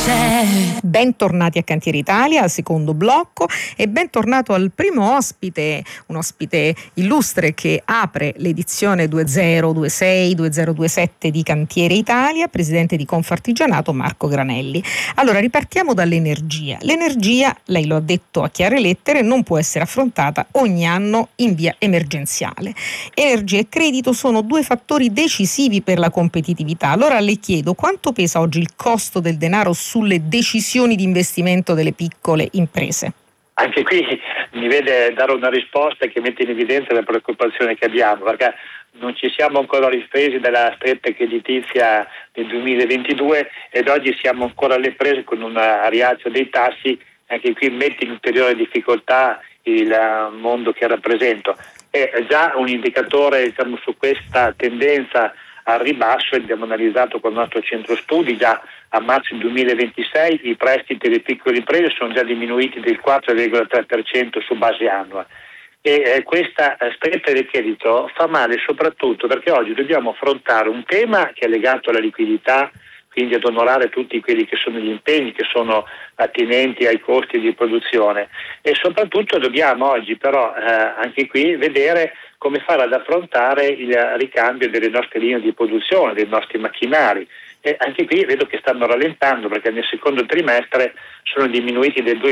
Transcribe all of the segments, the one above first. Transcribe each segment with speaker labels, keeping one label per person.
Speaker 1: Bentornati a Cantiere Italia, al secondo blocco, e bentornato al primo ospite, un ospite illustre che apre l'edizione 2026-2027 di Cantiere Italia, presidente di Confartigianato Marco Granelli. Allora, ripartiamo dall'energia. L'energia, lei lo ha detto a chiare lettere, non può essere affrontata ogni anno in via emergenziale. Energia e credito sono due fattori decisivi per la competitività. Allora le chiedo, quanto pesa oggi il costo del denaro sulle decisioni di investimento delle piccole imprese?
Speaker 2: Anche qui mi vede dare una risposta che mette in evidenza la preoccupazione che abbiamo, perché non ci siamo ancora ripresi dalla stretta creditizia del 2022 ed oggi siamo ancora alle prese con un rialzo dei tassi. Anche qui mette in ulteriore difficoltà il mondo che rappresento. È già un indicatore, su questa tendenza al ribasso, e abbiamo analizzato con il nostro centro studi già a marzo 2026 i prestiti delle piccole imprese sono già diminuiti del 4,3% su base annua, e questa stretta del credito fa male soprattutto perché oggi dobbiamo affrontare un tema che è legato alla liquidità, quindi ad onorare tutti quelli che sono gli impegni che sono attinenti ai costi di produzione, e soprattutto dobbiamo oggi però anche qui vedere come fare ad affrontare il ricambio delle nostre linee di produzione, dei nostri macchinari. E anche qui vedo che stanno rallentando perché nel secondo trimestre sono diminuiti del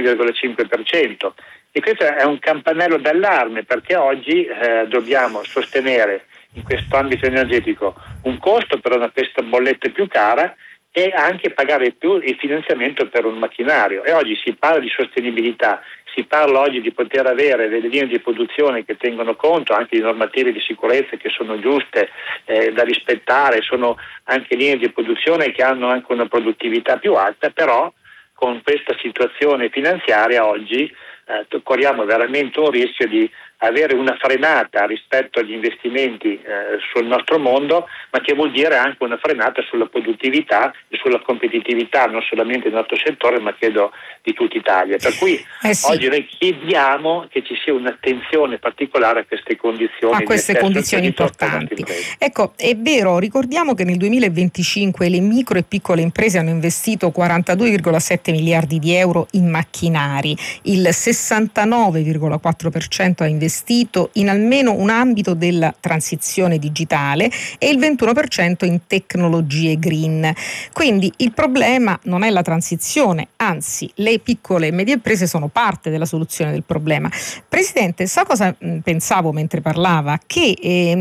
Speaker 2: 2,5%, e questo è un campanello d'allarme perché oggi dobbiamo sostenere in questo ambito energetico un costo per questa bolletta più cara e anche pagare più il finanziamento per un macchinario. E oggi si parla di sostenibilità, si parla oggi di poter avere delle linee di produzione che tengono conto anche di normative di sicurezza che sono giuste da rispettare, sono anche linee di produzione che hanno anche una produttività più alta, però con questa situazione finanziaria oggi corriamo veramente un rischio di avere una frenata rispetto agli investimenti sul nostro mondo, ma che vuol dire anche una frenata sulla produttività e sulla competitività non solamente del nostro settore ma credo di tutta Italia. Per cui oggi noi chiediamo che ci sia un'attenzione particolare a queste condizioni.
Speaker 1: A queste condizioni importanti. Ecco, è vero, ricordiamo che nel 2025 le micro e piccole imprese hanno investito 42,7 miliardi di euro in macchinari, il 69,4% ha investito in almeno un ambito della transizione digitale e il 21% in tecnologie green. Quindi il problema non è la transizione, anzi le piccole e medie imprese sono parte della soluzione del problema. Presidente, sa cosa pensavo mentre parlava? Che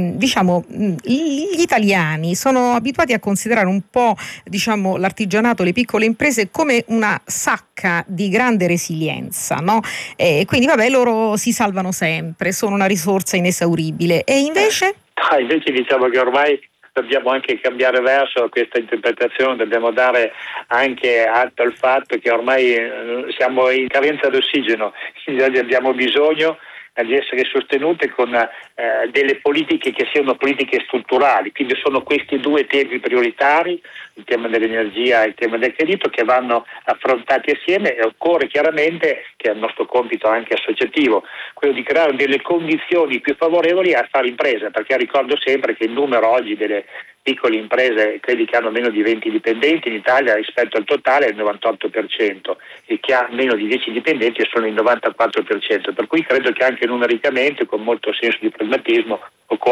Speaker 1: gli italiani sono abituati a considerare un po' l'artigianato, le piccole imprese come una sacca di grande resilienza, no? Quindi loro si salvano sempre, sono una risorsa inesauribile. E invece?
Speaker 2: Invece diciamo che ormai dobbiamo anche cambiare verso questa interpretazione, dobbiamo dare anche atto al fatto che ormai siamo in carenza d'ossigeno, quindi abbiamo bisogno di essere sostenute con delle politiche che siano politiche strutturali, quindi sono questi due temi prioritari, il tema dell'energia e il tema del credito, che vanno affrontati assieme, e occorre chiaramente, che è il nostro compito anche associativo, quello di creare delle condizioni più favorevoli a fare impresa, perché ricordo sempre che il numero oggi delle piccole imprese, quelli che hanno meno di 20 dipendenti in Italia rispetto al totale è il 98%, e chi ha meno di 10 dipendenti sono il 94%, per cui credo che anche numericamente, con molto senso di pragmatismo,